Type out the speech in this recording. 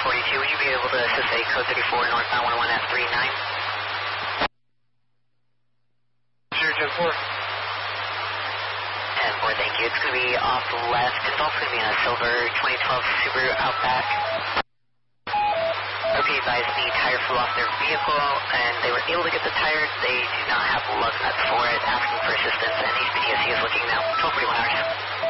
42, would you be able to assist a code 34 northbound 101 at 39? 010-4. 10-4, thank you. It's going to be off left. It's also going to be in a silver 2012 Subaru Outback. Okay, advise the tire flew off their vehicle, and they were able to get the tire. They do not have lug nuts for it, asking for assistance, and HPDSC is looking now. 1241 hours.